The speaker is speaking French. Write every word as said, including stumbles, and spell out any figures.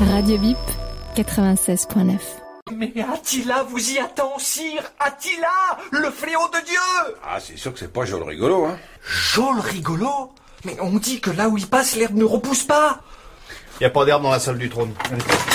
Radio Bip, quatre-vingt-seize point neuf. Mais Attila vous y attend, sire. Attila, le fléau de Dieu. Ah, c'est sûr que c'est pas Jol rigolo, hein. Jol rigolo? Mais on dit que là où il passe, l'herbe ne repousse pas. Y a pas d'herbe dans la salle du trône. Allez.